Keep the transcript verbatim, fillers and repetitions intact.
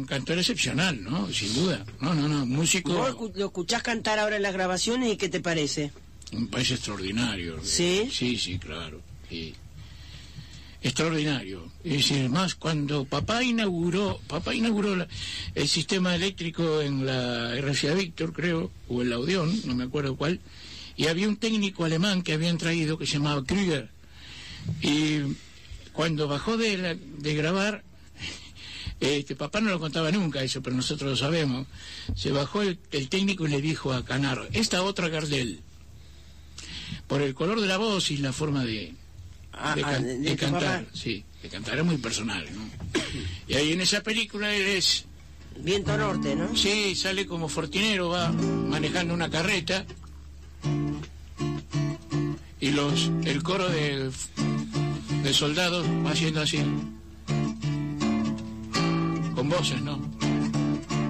un cantor excepcional, ¿no? Sin duda. No, no, no, músico... ¿Vos lo escuchás cantar ahora en las grabaciones y qué te parece? Un país extraordinario. ¿Sí? Sí, sí, claro. Sí. Extraordinario. Es decir, más cuando papá inauguró, papá inauguró la, el sistema eléctrico en la R C A Víctor, creo, o en la Odeón, no me acuerdo cuál, y había un técnico alemán que habían traído que se llamaba Krüger, y cuando bajó de, la, de grabar, este papá no lo contaba nunca eso, pero nosotros lo sabemos, se bajó el, el técnico y le dijo a Canaro, esta otra Gardel, por el color de la voz y la forma de Ah, de, can ah, de, de de cantar, papá. sí, de cantar es muy personal, ¿no? Y ahí en esa película él es... Viento Norte, ¿no? Sí, sale como fortinero, va manejando una carreta y los el coro de, de soldados va haciendo así, con voces, ¿no?